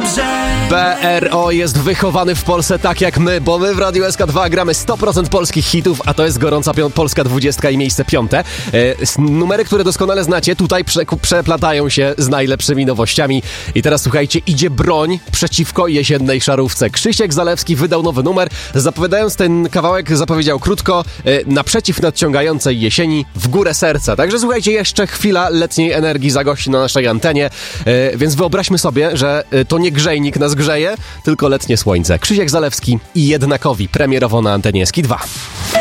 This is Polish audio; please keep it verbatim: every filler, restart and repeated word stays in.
B R O jest wychowany w Polsce tak jak my, bo my w Radiu S K dwa gramy sto procent polskich hitów, a to jest gorąca pią- Polska dwudziestka i miejsce piąte. E, numery, które doskonale znacie, tutaj prze- przeplatają się z najlepszymi nowościami. I teraz słuchajcie, idzie broń przeciwko jesiennej szarówce. Krzysiek Zalewski wydał nowy numer. Zapowiadając ten kawałek, zapowiedział krótko, e, naprzeciw nadciągającej jesieni, w górę serca. Także słuchajcie, jeszcze chwila letniej energii zagości na naszej antenie, e, więc wyobraźmy sobie, że e, to nie grzejnik nas grzeje, tylko letnie słońce. Krzysiek Zalewski i Jednakowi, premierowo na antenie S K dwa.